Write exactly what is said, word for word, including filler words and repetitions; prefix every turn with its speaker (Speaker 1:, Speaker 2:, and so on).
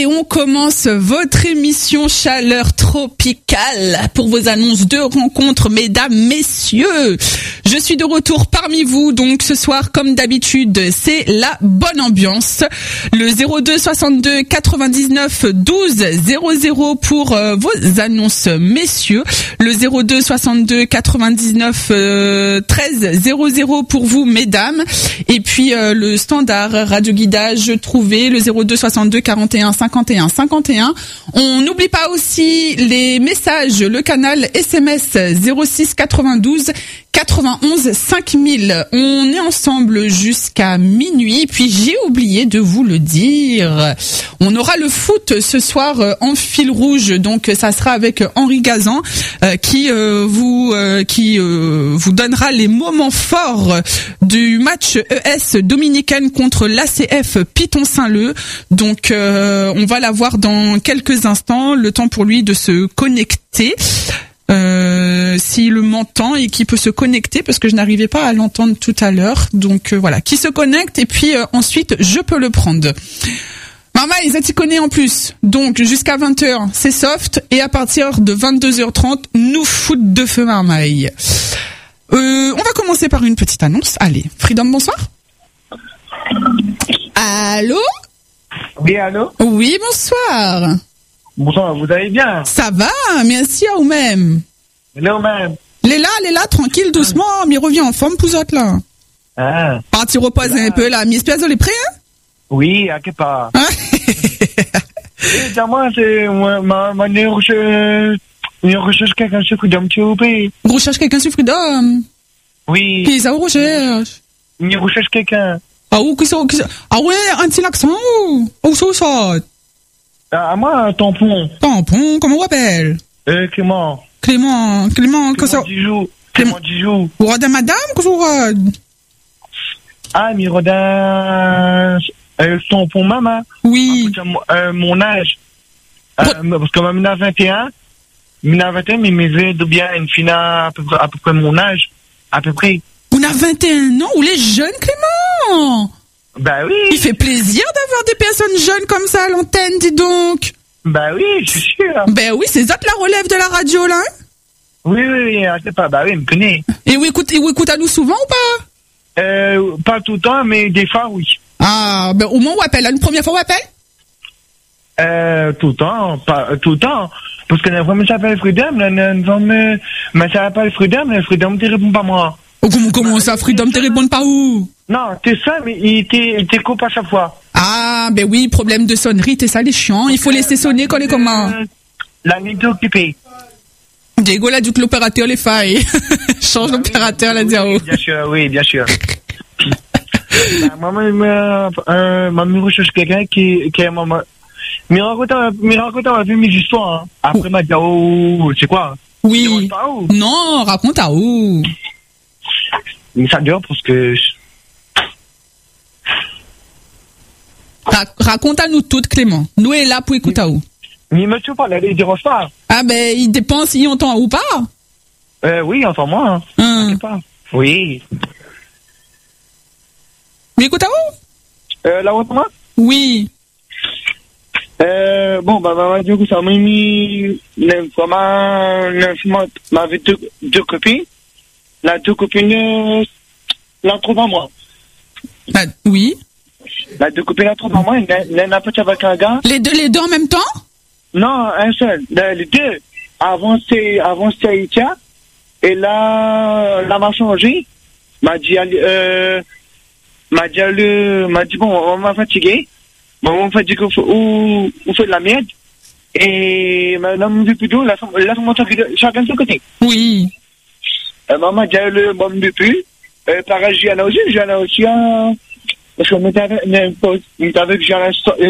Speaker 1: Et on commence votre émission Chaleur Tropicale pour vos annonces de rencontres, mesdames, messieurs. Je suis de retour parmi vous, donc ce soir, comme d'habitude, c'est la bonne ambiance. Le zéro deux soixante-deux quatre-vingt-dix-neuf douze zéro zéro pour euh, vos annonces, messieurs. Le zéro deux soixante-deux quatre-vingt-dix-neuf treize zéro zéro pour vous, mesdames. Et puis euh, le standard radio guidage trouvé, le zéro deux soixante-deux quarante et un cinquante et un cinquante et un. On n'oublie pas aussi les messages, le canal S M S zéro six quatre-vingt-douze quatre-vingt-onze cinq mille. On est ensemble jusqu'à minuit. Puis j'ai oublié de vous le dire. On aura le foot ce soir en fil rouge. Donc ça sera avec Henri Gazan euh, qui euh, vous euh, qui euh, vous donnera les moments forts du match E S dominicaine contre l'A C F Piton-Saint-Leu. Donc euh, on va la voir dans quelques instants. Le temps pour lui de se connecter. Euh, s'il m'entend et qui peut se connecter parce que je n'arrivais pas à l'entendre tout à l'heure. Donc euh, voilà, qui se connecte et puis euh, ensuite je peux le prendre. Marmaille, ça t'y connaît en plus. Donc jusqu'à vingt heures, c'est soft et à partir de vingt-deux heures trente, nous foot de feu Marmaille. Euh, on va commencer par une petite annonce. Allez, Freedom, bonsoir. Allô?
Speaker 2: Oui, allô?
Speaker 1: Oui, bonsoir.
Speaker 2: Bonsoir, vous allez bien?
Speaker 1: Ça va, merci à vous-même.
Speaker 2: Là, même.
Speaker 1: Les là, les là, tranquille, doucement, mais revient en forme, pousotte, là.
Speaker 2: Ah.
Speaker 1: Parti reposer un peu, là. Miss Piazzo, est prêt, hein?
Speaker 2: Oui, à quelque part. Et moi, c'est, moi, ma, ma, ne recherche, ne recherche quelqu'un sur Freedom, s'il vous plaît.
Speaker 1: Vous recherchez quelqu'un sur Freedom?
Speaker 2: Oui.
Speaker 1: Qui ça vous recherche?
Speaker 2: Ne recherche quelqu'un.
Speaker 1: Ah, où, qui ça, qui ça? Ah ouais, un petit accent, où? Où ça, ça?
Speaker 2: Ah, moi, un tampon.
Speaker 1: Tampon, comment on appelle?
Speaker 2: Euh, Clément.
Speaker 1: Clément, Clément, que ça?
Speaker 2: Clément Dijoux. Clément Dijoux.
Speaker 1: Vous regardez madame, que vous regardez?
Speaker 2: Ah, mais regarde, euh, tampon maman.
Speaker 1: Oui.
Speaker 2: Euh, mon âge. Euh, parce que moi, je vingt et un. Je vingt et un, mais mes yeux de bien une fille à peu près, à peu près mon âge. À peu près.
Speaker 1: Vous avez vingt et un ans, vous les jeunes, Clément?
Speaker 2: Bah oui.
Speaker 1: Il fait plaisir d'avoir des personnes jeunes comme ça à l'antenne, dis donc.
Speaker 2: Bah oui, je suis sûr.
Speaker 1: Ben oui, c'est ça la relève de la radio, là, hein?
Speaker 2: Oui, oui, oui, je sais pas, bah oui, il me connaît.
Speaker 1: Et vous écoutez, vous écoutez à nous souvent ou pas?
Speaker 2: Euh, pas tout le temps, mais des fois, oui.
Speaker 1: Ah, ben au moins, on appelle. Une première fois, on appelle?
Speaker 2: Euh, tout le temps, pas euh, tout le temps. Parce que la fois, mais ça s'appelle Freedom, la, la, la, mais, mais ça s'appelle Freedom, mais Freedom ne répond pas moi.
Speaker 1: Oh, comment, comment ça, Freedom te répond pas où?
Speaker 2: Non, c'est ça, mais il était, il était coupe à chaque fois.
Speaker 1: Ah, ben oui, problème de sonnerie, t'es ça, les chiants. Il faut laisser sonner quand les comment?
Speaker 2: Euh, la ligne est occupée.
Speaker 1: Diego l'a dit que l'opérateur les failles. Change l'opérateur, là, dire.
Speaker 2: Oui, bien sûr, oui, bien sûr. Bah, maman, euh, euh, maman recherche quelqu'un qui, qui est maman. Mais raconte, mais raconte un peu mes histoires, hein. Après, m'a dit, oh, c'est quoi?
Speaker 1: Oui.
Speaker 2: Pas où?
Speaker 1: Non, raconte à où?
Speaker 2: Mais ça dure parce que.
Speaker 1: Ra- raconte à nous toutes, Clément. Nous est là pour écouter à où?
Speaker 2: Mais monsieur pas, il dérange pas.
Speaker 1: Ah ben, il dépend s'il entend ou pas.
Speaker 2: Euh, oui, entends-moi, hein.
Speaker 1: Hum.
Speaker 2: T'inquiète pas. Oui.
Speaker 1: Mais écoute à où?
Speaker 2: Euh, là, entends-moi?
Speaker 1: Oui.
Speaker 2: Euh, bon, bah, bah, du coup, ça m'a mis, l'information, m'avait deux, deux copines. La deux copines, euh, la trouve à moi.
Speaker 1: Bah, oui.
Speaker 2: La deux copines la trouve à moi, elle n'a pas avec un gars.
Speaker 1: Les deux, les deux en même temps?
Speaker 2: Non, un seul. Les deux. Avant, c'est, avant, c'était Haïtia. Et là, là, m'a changé. M'a dit, euh, m'a dit, le, m'a dit, bon, on m'a fatigué. Bon, on m'a fatigué, où, où fait de la merde. Et, maintenant, on me dit plutôt, là, là, on m'a chacun de son côté.
Speaker 1: Oui.
Speaker 2: Euh, maman, dit, le, bon, depuis. Euh, pareil, j'y en ai aussi, j'y en ai aussi, un, parce qu'on m'était avec, m'était avec, j'y en ai,